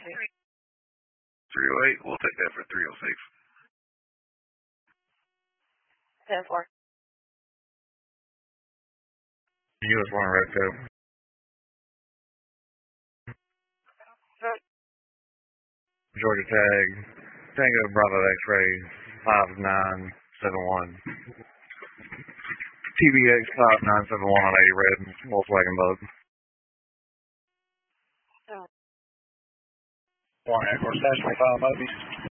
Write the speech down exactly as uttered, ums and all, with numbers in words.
three oh eight, we'll take that for three oh six. ten four. U S one Red Coat. Georgia tag, Tango Bravo X-ray five nine seven one. T B X five nine seven one on eighty red, Volkswagen Bug. One Air Force Dash five Mobies.